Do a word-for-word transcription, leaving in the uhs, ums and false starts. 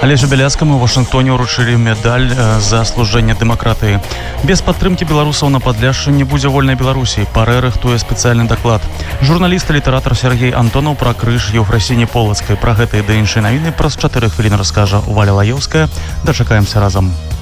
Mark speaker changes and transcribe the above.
Speaker 1: Алеся Бяляцкаму ў Вашынгтоне ўручылі медаль за служэнне дэмакратыі. Без падтрымкі беларусаў на Падляшшы не будзе вольнай Беларусі. Парэ рыхтуе спецыяльны даклад. Журналіст і літаратар Сергей Антонаў пра крыж Еўфрасіні Полацкай. Пра гэтыя ды іншыя навіны праз чатыры хвіліны раскажа Валя Лаёўская. Дачакаемся разам.